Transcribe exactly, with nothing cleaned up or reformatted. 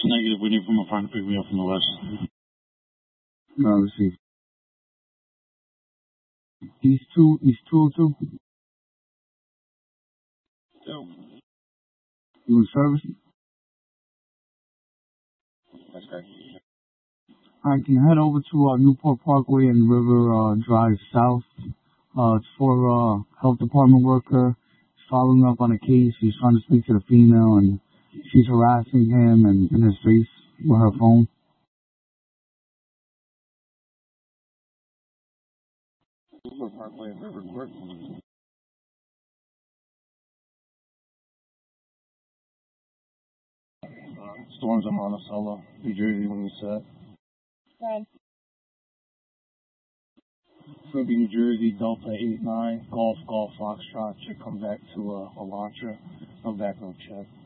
Negative. We need from a friend to pick me up from the west. No, let's see. East two, East two oh two. Yo. You in service? That's great. I can head over to uh, Newport Parkway and River uh, Drive South. Uh, it's for uh, health department worker. He's following up on a case. He's trying to speak to the female, and she's harassing him and in his face with her phone. Newport Parkway and River Court. Uh, Storms of Monticello, New Jersey, when you said. Good. It's going to be New Jersey, Delta eight nine, Golf, Golf, Foxtrot. Should come back to uh, Elantra. No background check.